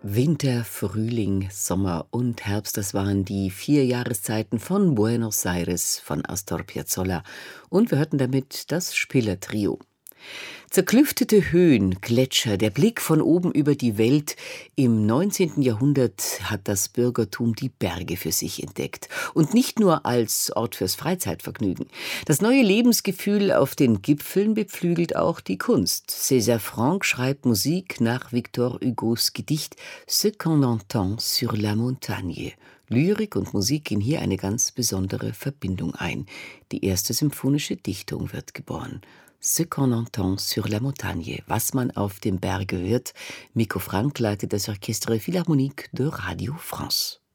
Winter, Frühling, Sommer und Herbst, das waren die 4 Jahreszeiten von Buenos Aires von Astor Piazzolla. Und wir hörten damit das Spiller-Trio. Zerklüftete Höhen, Gletscher, der Blick von oben über die Welt. Im 19. Jahrhundert hat das Bürgertum die Berge für sich entdeckt. Und nicht nur als Ort fürs Freizeitvergnügen. Das neue Lebensgefühl auf den Gipfeln beflügelt auch die Kunst. César Franck schreibt Musik nach Victor Hugos Gedicht Ce qu'on entend sur la montagne. Lyrik und Musik gehen hier eine ganz besondere Verbindung ein. Die erste symphonische Dichtung wird geboren. Ce qu'on entend sur la montagne, was man auf dem Berge hört. Miko Frank leitet das Orchestre Philharmonique de Radio France.